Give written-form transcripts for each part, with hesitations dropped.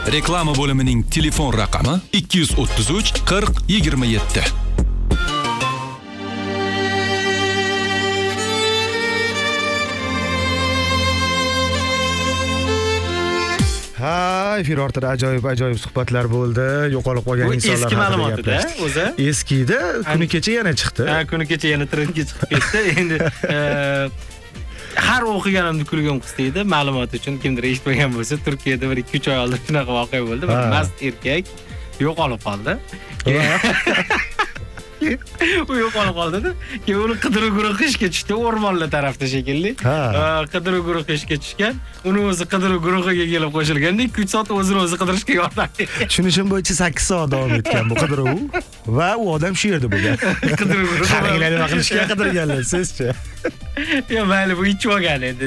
Reklama bo'limining telefon raqami 233 40 27. Ha, efir ortida ajoyib suhbatlar bo'ldi. Yo'qolib qolgan insonlar haqida. Eski ma'lumotida o'zi. Eskida kuni kecha yana chiqdi. Ha, kuni kecha yana trendga chiqib ketdi. Endi har o'qiganimda kulgim qistaydi. Ma'lumot uchun kimdir eshitmagan bo'lsa, Turkiyada 1-2 oy oldin shunaqa voqea bo'ldi. Bir mast erkak yo'qolib qoldi. U yo'qolib qoldi-da. Keyin uni qidiruv guruhi ishga tushdi, o'rmonlar tarafda shekilli. Qidiruv guruhi ishga tushgan. Uni o'zi qidiruv guruhiga kelib qo'shilganda 2-3 soat o'zini o'zi qidirishga yordam berdi. Tushunishim bo'yicha 8 soat davom etgan bu qidiruv va u odam shu yerda bo'lgan. Qidiruv guruhi nima qilishga qidirganlar, sizchi? Yo, mayli bu ichib olgan endi.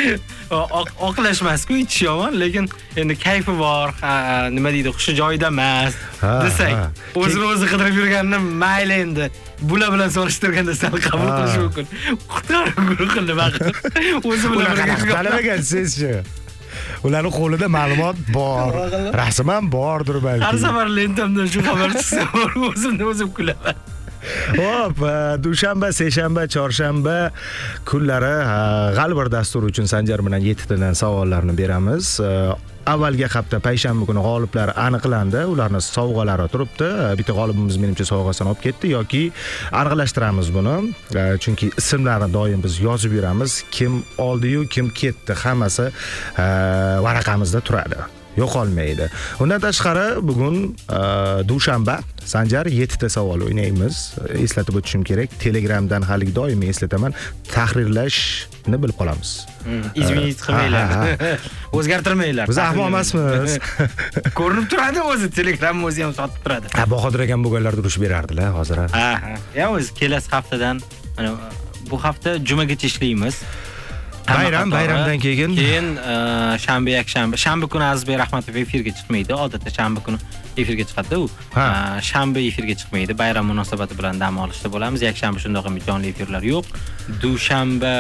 Oqlashmas-ku, ichish yomon, lekin endi kayfi bor, nima deydi, xushi joyida emas desak, o'zini o'zi qidirib yurganini mayli endi bular bilan solishtirganda sal qabul qilish mumkin. Qutqaruv guruhi nima qilib o'zi bilan birga talabagansizchi? Ularning qo'lida ma'lumot bor, rasm ham bordir balki. Har safar lentamdan shu xabar chiqsa, o'zim kulaman. Hop, dushanba, seshanba, chorshanba kunlari g'alabir dasturi uchun Sanjar bilan 7 tadan savollarni beramiz. Avvalgi hafta payshanba kuni g'oliblar aniqlandi. Ularning sovg'alari turibdi. Bitta g'olibimiz menimcha sovg'asini olib ketdi yoki aniqlashtiramiz buni. Chunki ismlarni doim biz yozib yuramiz. Kim oldi-yu, kim ketdi, hammasi varaqamizda turadi. Yo'qolmaydi. Undan tashqari bugun dushanba Sanjar 7 ta savol o'ynaymiz. Eslatib o'tishim kerak. Telegramdan hali doimiy eslataman, tahrirlashni bilib qolamiz. Izvinit qilmanglar. O'zgartirmanglar. Biz ahmoq emasmiz. Ko'rinib turadi o'zi, Telegram o'zi ham sotib turadi. Bahodir akam bo'lganlar urush berardilar hozir. Ya o'zi kelasi haftadan, mana bu hafta jumaga ishlaymiz. Bayramdan keyin shanba, shanba kuni Azizbek Rahmatov efirga chiqmaydi. Odatda shanba kuni efirga chiqadi u. Shanba efirga chiqmaydi. Bayram munosabati bilan dam olishda bo'lamiz. Yakshanba shundoq ham jonli efirlar yo'q. Dushanba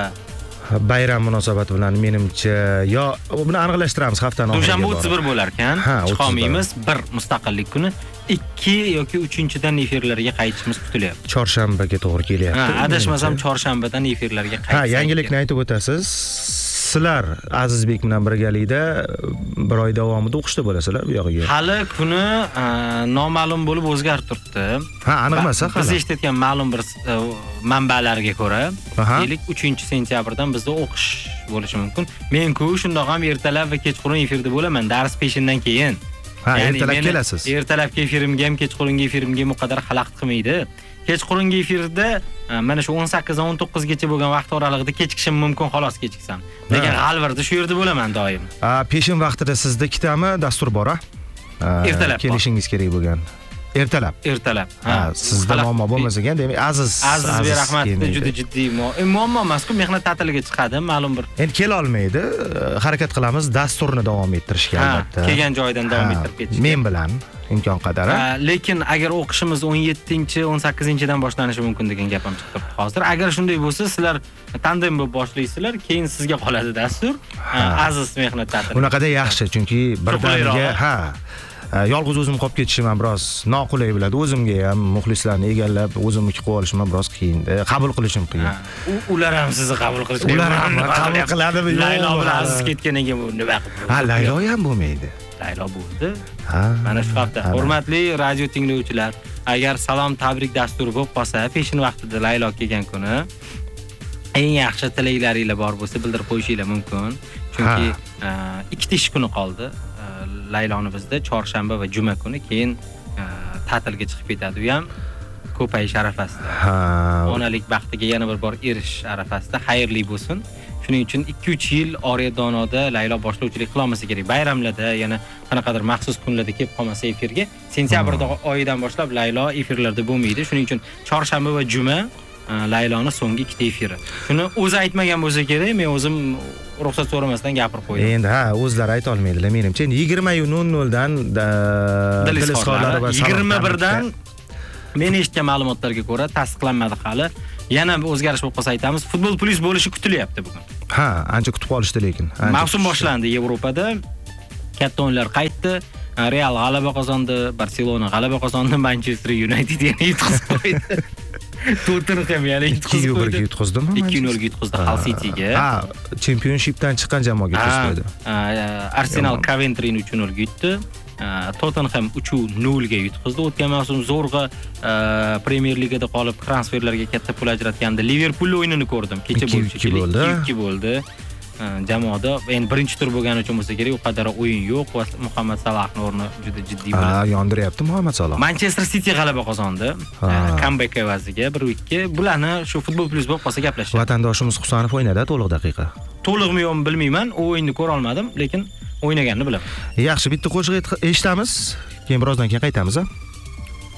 bayram munosabati bilan menimcha yo buni aniqlashtiramiz haftaning oxiriga. Dushanba 31 bo'lar ekan. Chiqolmaymiz. Bir mustaqillik kuni 2 yoki 3-dan efirlarga qaytishimiz kutilyapti. Chorshanbaga to'g'ri kelyapti. Adashmasam chorshanbadan efirlarga qaytsak. Yangilikni aytib o'tasiz. Sizlar Azizbek bilan birgalikda bir oy davomida o'qishda bo'lasizlar bu yog'iga. Hali kuni noma'lum bo'lib o'zgarib turibdi. Aniq emas hali. Biz eshitgan ma'lum bir manbalarga ko'ra, deylik 3-sentyabrdan bizda o'qish bo'lishi mumkin. Men-ku shundoq ham ertalab va kechqurun efirda bo'laman, dars peshindan keyin. Ertalab kelasiz. Ertalabki efirimga ham, kechqurungi efirimga ham u qadar xalaqit qilmaydi. Kechqurungi efirda mana shu 18-19 gacha bo'lgan vaqt oralig'ida kechikishim mumkin, xolos kechiksam. Lekin g'alvirda shu yerda bo'laman doim. Peshin vaqtida sizda ikkitami dastur bor-a? Ertalab kelishingiz kerak bo'lgan. Ertalab. Sizda muammo bo'lmasa ekan, demak Azizbek Rahmatov juda jiddiy muammo emas-ku, mehnat ta'tiliga chiqadi, ma'lum bir. Endi kela olmaydi, harakat qilamiz dasturni davom ettirishga albatta. Kelgan joyidan davom ettirib ketishga. Men bilan imkon qadar. Lekin agar o'qishimiz 17-18-dan boshlanishi mumkin degan gap ham chiqib turibdi hozir. Agar shunday bo'lsa, sizlar tandem bo'lib boshlaysizlar, keyin sizga qoladi dastur. Aziz mehnat ta'tili. Unaqada yaxshi, chunki birdaniga yolg'iz o'zim qolib ketishim ham biroz noqulay bo'ladi. O'zimga ham muxlislarni egallab, o'zimniki qilib olishim ham biroz qiyin. Qabul qilishim qiyin. Ular ham sizni qabul qilishni. Ular ham qabul qiladimi? Laylo bilan Aziz ketgandan keyin nima qilib? Laylo ham bo'lmaydi. Laylo bo'ldi. Mana shu hafta. Hurmatli radio tinglovchilar, agar salom tabrik dasturi bo'lib qolsa, peshin vaqtida Laylo kelgan kuni eng yaxshi tilaklaringiz bor bo'lsa bildirib qo'yishinglar mumkin. Chunki 2 ish kuni qoldi. Layloni bizda chorshanba va juma kuni, keyin ta'tilga chiqib ketadi. U ham ko'payish arafasida. Onalik baxtiga yana bir bor erishish arafasida. Xayrli bo'lsin. Shuning uchun 2-3 yil Oriya-Donoda Laylo boshlovchilik qila olmasa kerak. Bayramlarda, yana qanaqadir maxsus kunlarda kelib qolmasa efirga, sentyabr oyidan boshlab Laylo efirlarda bo'lmaydi. Shuning uchun chorshanba va juma Layloni so'nggi 2 efiri. Shuni o'zi aytmagan bo'lsa kerak, men o'zim ruxsat so'ramasdan gapirib qo'ydim. Endi o'zlari ayta olmaydilar menimcha. Endi 20:00 dan Dilizxorlari va 21 dan men eshitgan ma'lumotlarga ko'ra tasdiqlanmadi hali. Yana o'zgarish bo'lib qolsa aytamiz. Futbol plus bo'lishi kutilyapti bugun. Ancha kutib qolishdi lekin. Mavsum boshlandi Yevropada. katta o'yinlar qaytdi. Real g'alaba qozondi, Barselona g'alaba qozondi, Manchester United yana yutqazib qo'ydi. Tottenham yana yutqazib qo'ydi. 2-1 yutqazdimi? 2-0 yutqazdi Hull City'ga. Championshipdan chiqqan jamoaga yutqazdi. Arsenal Coventry'ni 3-0 ga yutdi. Tottenham 3-0 ga yutqazdi. O'tgan mavsum zo'rg'a Premier Ligada qolib transferlarga katta pul ajratganda Liverpool o'yinini ko'rdim. Kecha bo'ldi. 2-2 bo'ldi. Jamoada endi birinchi tur bo'lgani uchun bo'lsa kerak, u qadar o'yin yo'q va Muhammad Salahning o'rni juda jiddiy bo'ladi. Yondiryapti Muhammad Salah. Manchester City g'alaba qozondi. Comeback evaziga 1-2. Bularni shu Futbol Plus bo'lib qolsa gaplashamiz. Vatandoshimiz Husanov o'ynadi to'liq daqiqa. To'liqmi yo'qmi bilmayman, u o'yinni ko'ra olmadim, lekin o'ynaganini bilaman. Yaxshi, bitta qo'shiq eshitamiz, keyin birozdan keyin qaytamiz.